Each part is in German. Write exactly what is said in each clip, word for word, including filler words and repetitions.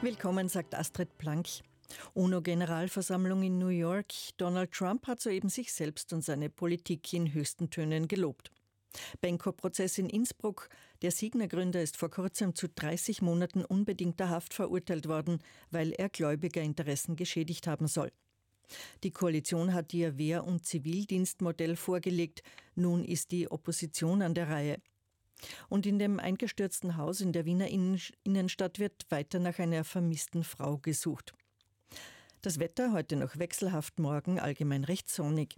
Willkommen, sagt Astrid Plank. UNO-Generalversammlung in New York. Donald Trump hat soeben sich selbst und seine Politik in höchsten Tönen gelobt. Benko-Prozess in Innsbruck. Der Signa-Gründer ist vor kurzem zu dreißig Monaten unbedingter Haft verurteilt worden, weil er Gläubigerinteressen geschädigt haben soll. Die Koalition hat ihr Wehr- und Zivildienstmodell vorgelegt. Nun ist die Opposition an der Reihe. Und in dem eingestürzten Haus in der Wiener Innenstadt wird weiter nach einer vermissten Frau gesucht. Das Wetter heute noch wechselhaft, morgen allgemein recht sonnig.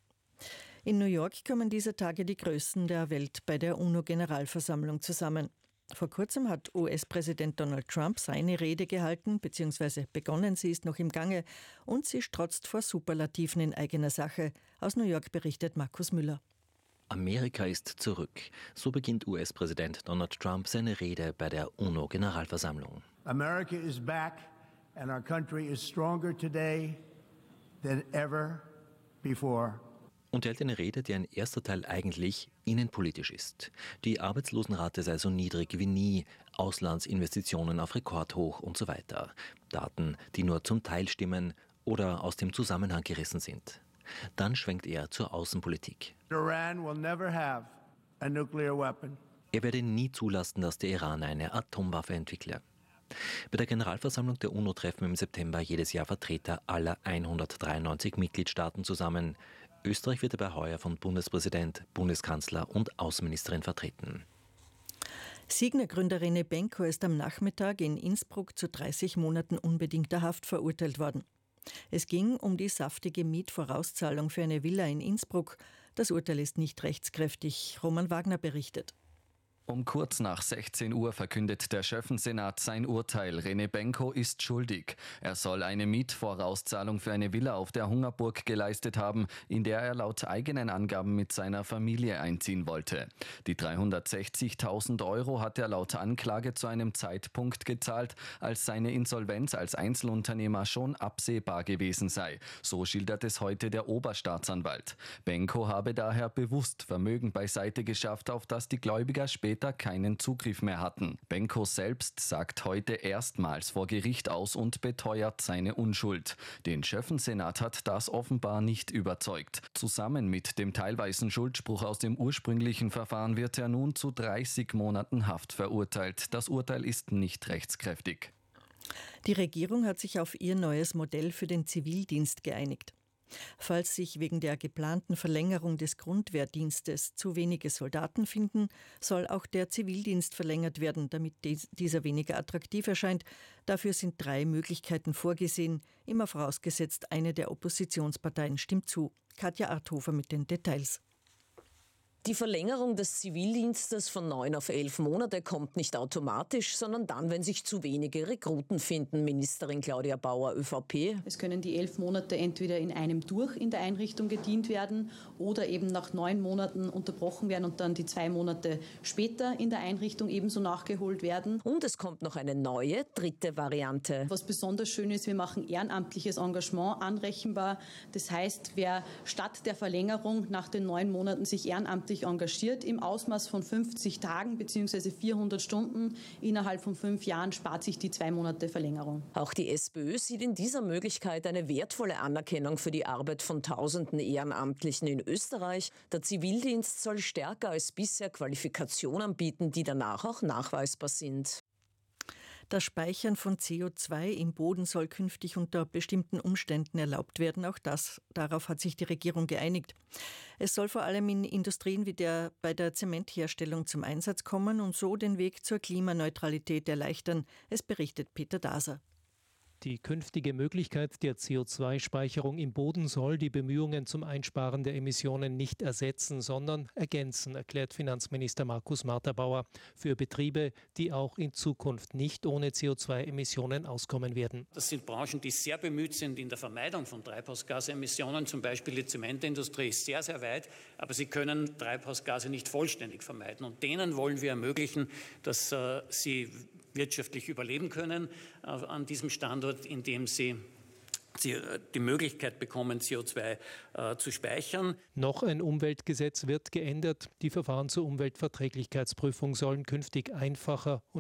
In New York kommen dieser Tage die Größten der Welt bei der UNO-Generalversammlung zusammen. Vor kurzem hat U S-Präsident Donald Trump seine Rede gehalten, beziehungsweise begonnen, sie ist noch im Gange, und sie strotzt vor Superlativen in eigener Sache. Aus New York berichtet Markus Müller. Amerika ist zurück. So beginnt U S-Präsident Donald Trump seine Rede bei der UNO-Generalversammlung. America is back and our country is stronger today than ever before. Und er hält eine Rede, deren erster Teil eigentlich innenpolitisch ist. Die Arbeitslosenrate sei so niedrig wie nie, Auslandsinvestitionen auf Rekordhoch und so weiter. Daten, die nur zum Teil stimmen oder aus dem Zusammenhang gerissen sind. Dann schwenkt er zur Außenpolitik. Iran will never have a nuclear weapon. Er werde nie zulassen, dass der Iran eine Atomwaffe entwickle. Bei der Generalversammlung der UNO treffen im September jedes Jahr Vertreter aller hundertdreiundneunzig Mitgliedstaaten zusammen. Österreich wird dabei heuer von Bundespräsident, Bundeskanzler und Außenministerin vertreten. Signa-Gründer René Benko ist am Nachmittag in Innsbruck zu dreißig Monaten unbedingter Haft verurteilt worden. Es ging um die saftige Mietvorauszahlung für eine Villa in Innsbruck. Das Urteil ist nicht rechtskräftig. Roman Wagner berichtet. Um kurz nach sechzehn Uhr verkündet der Schöffensenat sein Urteil. René Benko ist schuldig. Er soll eine Mietvorauszahlung für eine Villa auf der Hungerburg geleistet haben, in der er laut eigenen Angaben mit seiner Familie einziehen wollte. Die dreihundertsechzigtausend Euro hat er laut Anklage zu einem Zeitpunkt gezahlt, als seine Insolvenz als Einzelunternehmer schon absehbar gewesen sei. So schildert es heute der Oberstaatsanwalt. Benko habe daher bewusst Vermögen beiseite geschafft, auf das die Gläubiger später keinen Zugriff mehr hatten. Benko selbst sagt heute erstmals vor Gericht aus und beteuert seine Unschuld. Den Schöffensenat hat das offenbar nicht überzeugt. Zusammen mit dem teilweisen Schuldspruch aus dem ursprünglichen Verfahren wird er nun zu dreißig Monaten Haft verurteilt. Das Urteil ist nicht rechtskräftig. Die Regierung hat sich auf ihr neues Modell für den Zivildienst geeinigt. Falls sich wegen der geplanten Verlängerung des Grundwehrdienstes zu wenige Soldaten finden, soll auch der Zivildienst verlängert werden, damit dieser weniger attraktiv erscheint. Dafür sind drei Möglichkeiten vorgesehen, immer vorausgesetzt, eine der Oppositionsparteien stimmt zu. Katja Arthofer mit den Details. Die Verlängerung des Zivildienstes von neun auf elf Monate kommt nicht automatisch, sondern dann, wenn sich zu wenige Rekruten finden. Ministerin Claudia Bauer, ÖVP. Es können die elf Monate entweder in einem durch in der Einrichtung gedient werden oder eben nach neun Monaten unterbrochen werden und dann die zwei Monate später in der Einrichtung ebenso nachgeholt werden. Und es kommt noch eine neue, dritte Variante. Was besonders schön ist, wir machen ehrenamtliches Engagement anrechenbar. Das heißt, wer statt der Verlängerung nach den neun Monaten sich ehrenamtlich engagiert im Ausmaß von fünfzig Tagen bzw. vierhundert Stunden innerhalb von fünf Jahren, spart sich die zwei Monate Verlängerung. Auch die SPÖ sieht in dieser Möglichkeit eine wertvolle Anerkennung für die Arbeit von Tausenden Ehrenamtlichen in Österreich. Der Zivildienst soll stärker als bisher Qualifikationen bieten, die danach auch nachweisbar sind. Das Speichern von C O zwei im Boden soll künftig unter bestimmten Umständen erlaubt werden. Auch das, darauf hat sich die Regierung geeinigt. Es soll vor allem in Industrien wie der bei der Zementherstellung zum Einsatz kommen und so den Weg zur Klimaneutralität erleichtern. Es berichtet Peter Daser. Die künftige Möglichkeit der C O zwei Speicherung im Boden soll die Bemühungen zum Einsparen der Emissionen nicht ersetzen, sondern ergänzen, erklärt Finanzminister Markus Marterbauer, für Betriebe, die auch in Zukunft nicht ohne C O zwei Emissionen auskommen werden. Das sind Branchen, die sehr bemüht sind in der Vermeidung von Treibhausgasemissionen. Zum Beispiel die Zementindustrie ist sehr, sehr weit, aber sie können Treibhausgase nicht vollständig vermeiden. Und denen wollen wir ermöglichen, dass äh, sie wirtschaftlich überleben können äh, an diesem Standort, indem sie die Möglichkeit bekommen, C O zwei äh, zu speichern. Noch ein Umweltgesetz wird geändert. Die Verfahren zur Umweltverträglichkeitsprüfung sollen künftig einfacher und